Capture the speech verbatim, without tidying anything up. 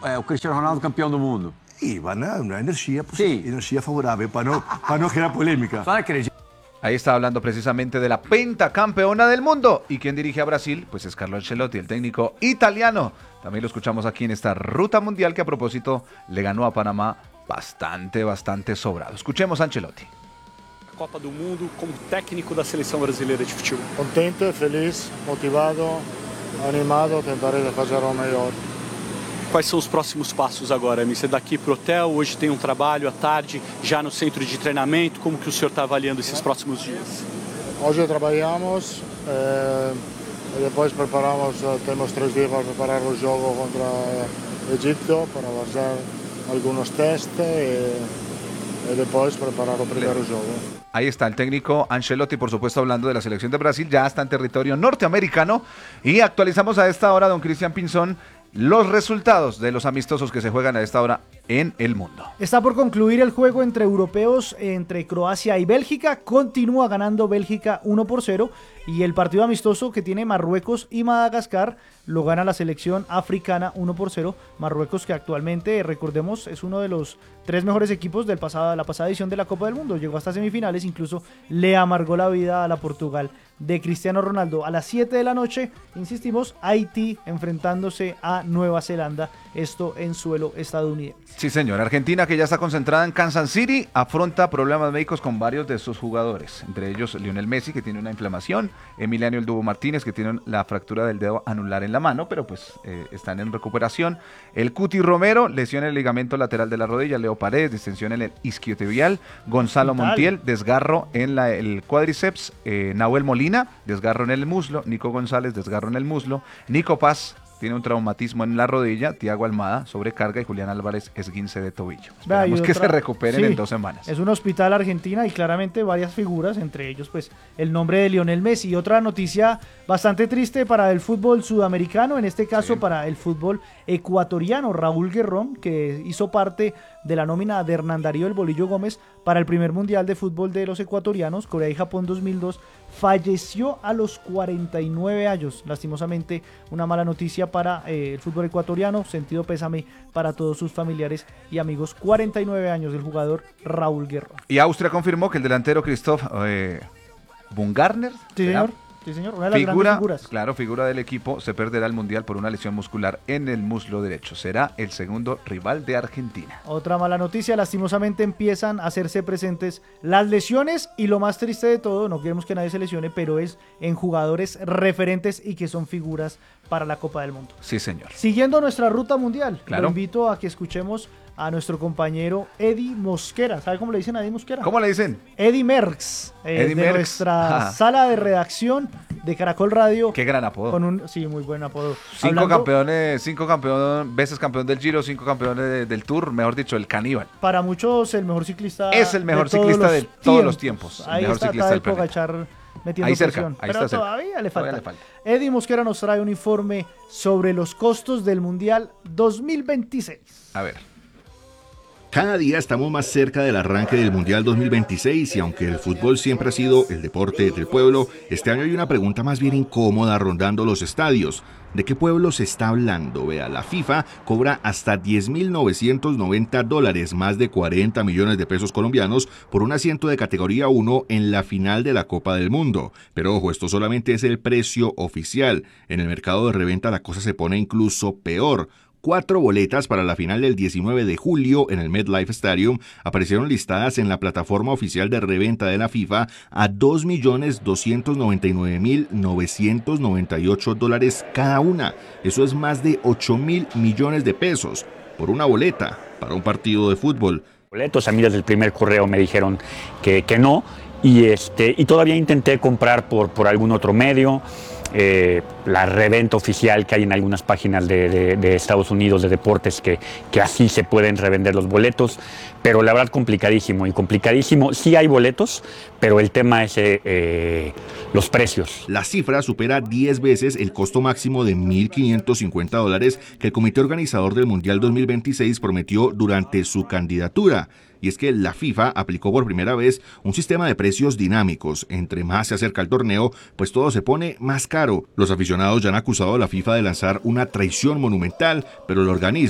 é, o Cristiano Ronaldo campeão do mundo? Y van a una energía, pues, sí. energía favorable para no, para no generar polémica. Ahí está hablando precisamente de la pentacampeona del mundo. ¿Y quién dirige a Brasil? Pues es Carlo Ancelotti, el técnico italiano. También lo escuchamos aquí en esta ruta mundial que a propósito le ganó a Panamá bastante, bastante sobrado. Escuchemos a Ancelotti. Copa do Mundo como técnico da seleção brasileira de futebol. Contento, feliz, motivado, animado, tentarei fazer o melhor. Quais são os próximos passos agora, mister? Daqui para o hotel, hoje tem um trabalho à tarde, já no centro de treinamento. Como que o senhor está avaliando esses próximos dias? Hoje trabalhamos eh, e depois preparamos, temos três dias para preparar o jogo contra o Egipto, para fazer alguns testes e, e depois preparar o primeiro jogo. Ahí está el técnico Ancelotti, por supuesto, hablando de la selección de Brasil, ya está en territorio norteamericano. Y actualizamos a esta hora, don Cristian Pinzón, los resultados de los amistosos que se juegan a esta hora en el mundo. Está por concluir el juego entre europeos, entre Croacia y Bélgica. Continúa ganando Bélgica uno por cero. Y el partido amistoso que tiene Marruecos y Madagascar lo gana la selección africana uno por cero. Marruecos, que actualmente, recordemos, es uno de los tres mejores equipos de la pasada edición de la Copa del Mundo. Llegó hasta semifinales, incluso le amargó la vida a la Portugal de Cristiano Ronaldo. A las siete de la noche, insistimos, Haití enfrentándose a Nueva Zelanda, esto en suelo estadounidense. Sí, señor. Argentina, que ya está concentrada en Kansas City, afronta problemas médicos con varios de sus jugadores, entre ellos Lionel Messi, que tiene una inflamación, Emiliano El Dibu Martínez, que tiene la fractura del dedo anular en la mano, pero pues eh, están en recuperación. El Cuti Romero, lesión en el ligamento lateral de la rodilla. Leo Paredes, distensión en el isquiotibial. Gonzalo Montiel, desgarro en la, el cuádriceps. Eh, Nahuel Molina, desgarro en el muslo. Nico González, desgarro en el muslo. Nico Paz tiene un traumatismo en la rodilla. Thiago Almada, sobrecarga. Y Julián Álvarez, esguince de tobillo. Esperamos otra, que se recuperen sí, en dos semanas. Es un hospital Argentina y claramente varias figuras, entre ellos pues el nombre de Lionel Messi. Y otra noticia bastante triste para el fútbol sudamericano, en este caso sí. para el fútbol ecuatoriano. Raúl Guerrón, que hizo parte de la nómina de Hernán Darío El Bolillo Gómez para el primer mundial de fútbol de los ecuatorianos, Corea y Japón dos mil dos, falleció a los cuarenta y nueve años. Lastimosamente, una mala noticia para eh, el fútbol ecuatoriano, sentido pésame para todos sus familiares y amigos. cuarenta y nueve años del jugador Raúl Guerrón. Y Austria confirmó que el delantero Christoph eh, Bungarner, sí, señor. Sí, señor, una de las figura, grandes figuras. Claro, figura del equipo, se perderá el Mundial por una lesión muscular en el muslo derecho. Será el segundo rival de Argentina. Otra mala noticia, lastimosamente empiezan a hacerse presentes las lesiones y lo más triste de todo, no queremos que nadie se lesione, pero es en jugadores referentes y que son figuras para la Copa del Mundo. Sí, señor. Siguiendo nuestra ruta mundial, claro. Lo invito a que escuchemos a nuestro compañero Eddie Mosquera. ¿Sabe cómo le dicen a Eddie Mosquera? ¿Cómo le dicen? Eddie Merckx, eh, Eddie de Merckx. nuestra Ah. sala de redacción de Caracol Radio. Qué gran apodo. Con un, sí, muy buen apodo. Cinco Hablando, campeones, cinco campeones, veces campeón del Giro, cinco campeones de, del Tour, mejor dicho, el caníbal. Para muchos el mejor ciclista. Es el mejor de todos ciclista los de tiempos. todos los tiempos. El ahí mejor está ciclista Tadej del planeta. Pogačar metiendo Ahí cerca, presión, ahí pero está todavía, cerca. le falta. todavía le falta. Eddie Mosquera nos trae un informe sobre los costos del Mundial dos mil veintiséis. A ver. Cada día estamos más cerca del arranque del Mundial dos mil veintiséis y aunque el fútbol siempre ha sido el deporte del pueblo, este año hay una pregunta más bien incómoda rondando los estadios. ¿De qué pueblo se está hablando? Vea, la FIFA cobra hasta diez mil novecientos noventa dólares, más de cuarenta millones de pesos colombianos, por un asiento de categoría uno en la final de la Copa del Mundo. Pero ojo, esto solamente es el precio oficial. En el mercado de reventa la cosa se pone incluso peor. Cuatro boletas para la final del diecinueve de julio en el MetLife Stadium aparecieron listadas en la plataforma oficial de reventa de la FIFA a dos millones doscientos noventa y nueve mil novecientos noventa y ocho dólares cada una. Eso es más de ocho mil millones de pesos por una boleta para un partido de fútbol. Boletos, a mí desde el primer correo me dijeron que, que no y, este, y todavía intenté comprar por, por algún otro medio. Eh, la reventa oficial que hay en algunas páginas de, de, de Estados Unidos de deportes que, que así se pueden revender los boletos, pero la verdad complicadísimo y complicadísimo. Sí hay boletos, pero el tema es eh, eh, los precios. La cifra supera diez veces el costo máximo de mil quinientos cincuenta dólares que el comité organizador del Mundial dos mil veintiséis prometió durante su candidatura. Y es que la FIFA aplicó por primera vez un sistema de precios dinámicos. Entre más se acerca el torneo, pues todo se pone más caro. Los aficionados ya han acusado a la FIFA de lanzar una traición monumental, pero el organismo